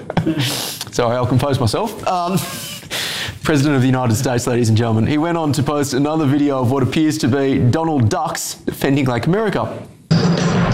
Sorry, I'll compose myself. President of the United States, ladies and gentlemen. He went on to post another video of what appears to be Donald Ducks defending Lake America.